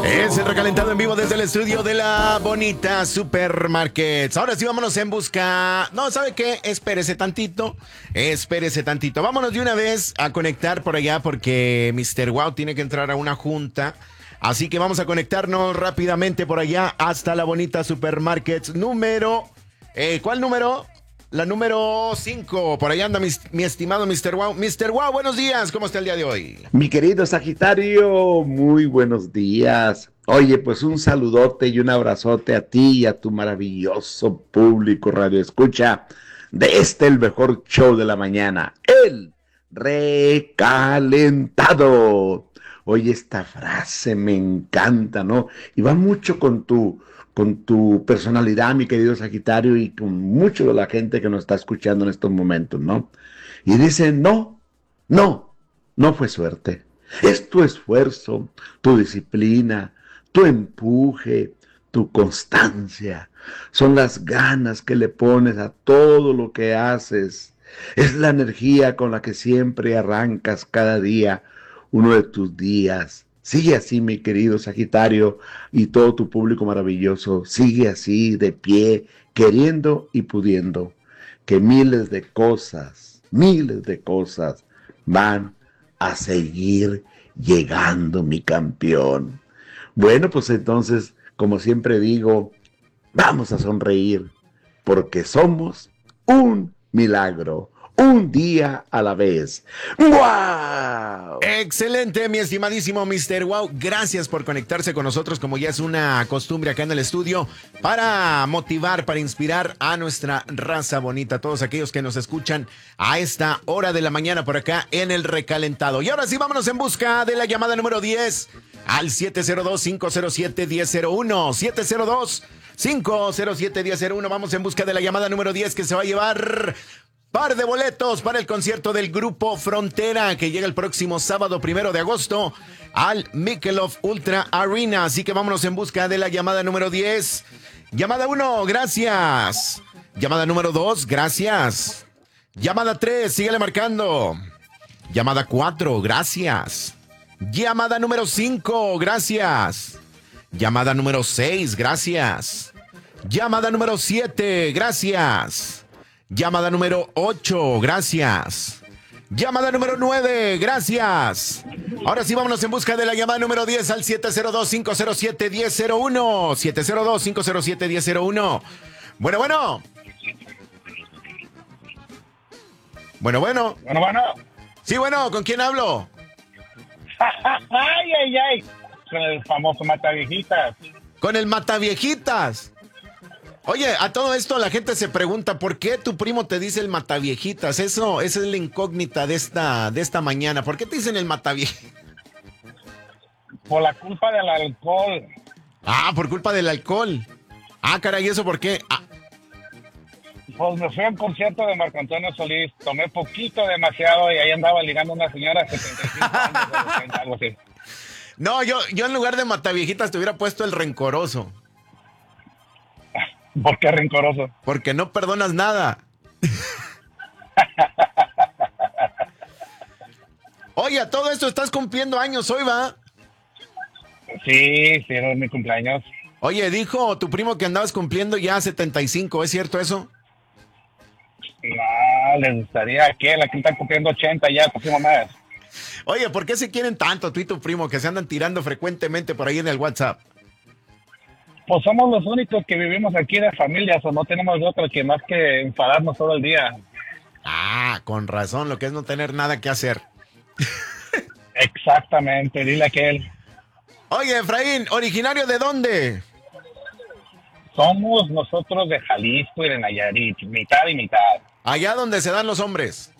Es el recalentado en vivo desde el estudio de la Bonita Supermarkets. Ahora sí, vámonos en busca. No, ¿sabe qué? Espérese tantito. Vámonos de una vez a conectar por allá porque Mr. Wow tiene que entrar a una junta. Así que vamos a conectarnos rápidamente por allá hasta la Bonita Supermarkets número... ¿Cuál número? La número 5. Por ahí anda mi estimado Mr. Wow. Mr. Wow, buenos días. ¿Cómo está el día de hoy? Mi querido Sagitario, muy buenos días. Oye, pues un saludote y un abrazote a ti y a tu maravilloso público Radio Escucha de el mejor show de la mañana, el recalentado. Oye, esta frase me encanta, ¿no? Y va mucho con tu personalidad, mi querido Sagitario, y con mucho de la gente que nos está escuchando en estos momentos, ¿no? Y dice, no fue suerte. Es tu esfuerzo, tu disciplina, tu empuje, tu constancia. Son las ganas que le pones a todo lo que haces. Es la energía con la que siempre arrancas cada día uno de tus días. Sigue así, mi querido Sagitario, y todo tu público maravilloso. Sigue así, de pie, queriendo y pudiendo. Que miles de cosas van a seguir llegando, mi campeón. Bueno, pues entonces, como siempre digo, vamos a sonreír, porque somos un milagro, un día a la vez. ¡Wow! Excelente, mi estimadísimo Mr. Wow. Gracias por conectarse con nosotros, como ya es una costumbre acá en el estudio, para motivar, para inspirar a nuestra raza bonita, todos aquellos que nos escuchan a esta hora de la mañana por acá en el recalentado. Y ahora sí, vámonos en busca de la llamada número 10 al 702-507-1001. 702-507-1001. Vamos en busca de la llamada número 10 que se va a llevar par de boletos para el concierto del Grupo Frontera que llega el próximo sábado 1 de agosto al Michelob Ultra Arena. Así que vámonos en busca de la llamada número 10. Llamada 1, gracias. Llamada número 2, gracias. Llamada 3, síguele marcando. Llamada 4, gracias. Llamada número 5, gracias. Llamada número 6, gracias. Llamada número 7, gracias. Llamada número 8, gracias. Llamada número 9, gracias. Ahora sí, vámonos en busca de la llamada número 10 al 702-507-1001. 702-507-1001. Bueno. Bueno. Sí, bueno, ¿con quién hablo? Ay. Con el famoso Mataviejitas. Con el Mataviejitas. Oye, a todo esto la gente se pregunta ¿por qué tu primo te dice el Mataviejitas? Esa es la incógnita de esta mañana. ¿Por qué te dicen el Mataviejitas? Por la culpa del alcohol. Ah, por culpa del alcohol. Ah, caray, ¿eso por qué? Ah. Pues me fui al concierto de Marco Antonio Solís, tomé poquito, demasiado, y ahí andaba ligando a una señora de 75 años, algo así. No, yo en lugar de Mataviejitas te hubiera puesto el rencoroso. ¿Por qué rencoroso? Porque no perdonas nada. Oye, a todo esto estás cumpliendo años hoy, ¿va? Sí, era mi cumpleaños. Oye, dijo tu primo que andabas cumpliendo ya 75, ¿es cierto eso? No, les gustaría que la que está cumpliendo 80 ya el próximo mes. Oye, ¿por qué se quieren tanto tú y tu primo que se andan tirando frecuentemente por ahí en el WhatsApp? Pues somos los únicos que vivimos aquí de familia, o no tenemos de otro que más que enfadarnos todo el día. Ah, con razón, lo que es no tener nada que hacer. Exactamente, dile a aquel. Oye, Efraín, ¿originario de dónde? Somos nosotros de Jalisco y de Nayarit, mitad y mitad. Allá donde se dan los hombres.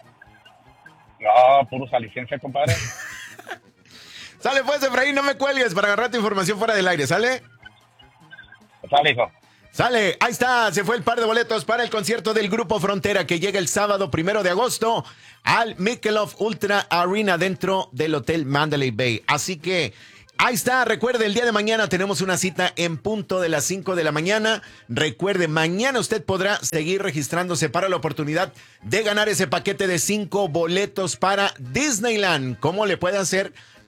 No, puro jalisciense, compadre. Sale pues, Efraín, no me cuelgues para agarrar tu información fuera del aire, ¿sale? Sale, hijo. Sale, ahí está, se fue el par de boletos para el concierto del Grupo Frontera que llega el sábado 1 de agosto al Michelob Ultra Arena dentro del Hotel Mandalay Bay. Así que ahí está, recuerde, el día de mañana tenemos una cita en punto de las 5 de la mañana. Recuerde, mañana usted podrá seguir registrándose para la oportunidad de ganar ese paquete de 5 boletos para Disneyland. ¿Cómo le puede hacer?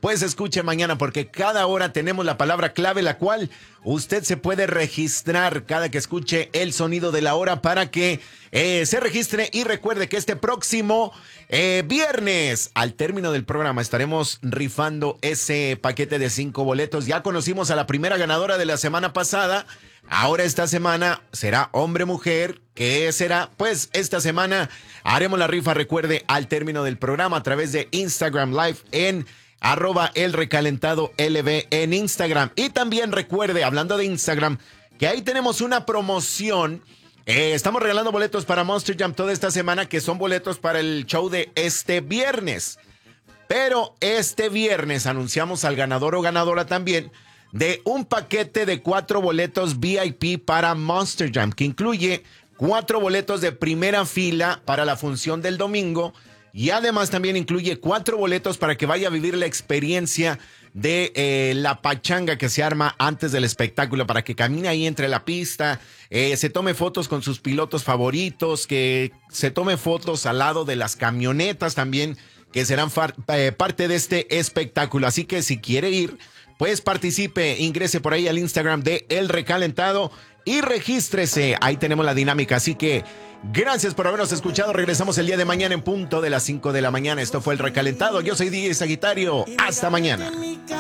pues escuche mañana porque cada hora tenemos la palabra clave, la cual usted se puede registrar cada que escuche el sonido de la hora para que se registre y recuerde que este próximo viernes, al término del programa, estaremos rifando ese paquete de 5 boletos. Ya conocimos a la primera ganadora de la semana pasada. Ahora esta semana será hombre-mujer. ¿Qué será? Pues esta semana haremos la rifa, recuerde, al término del programa a través de Instagram Live en @elrecalentadolb en Instagram. Y también recuerde, hablando de Instagram, que ahí tenemos una promoción. Estamos regalando boletos para Monster Jam toda esta semana, que son boletos para el show de este viernes. Pero este viernes anunciamos al ganador o ganadora también de un paquete de 4 boletos VIP para Monster Jam, que incluye 4 boletos de primera fila para la función del domingo y además también incluye 4 boletos para que vaya a vivir la experiencia de la pachanga que se arma antes del espectáculo, para que camine ahí entre la pista, se tome fotos con sus pilotos favoritos, que se tome fotos al lado de las camionetas también, que serán parte de este espectáculo. Así que si quiere ir, pues participe, ingrese por ahí al Instagram de El Recalentado y regístrese. Ahí tenemos la dinámica. Así que gracias por habernos escuchado. Regresamos el día de mañana en punto de las 5 de la mañana. Esto fue El Recalentado. Yo soy DJ Sagitario. Hasta mañana.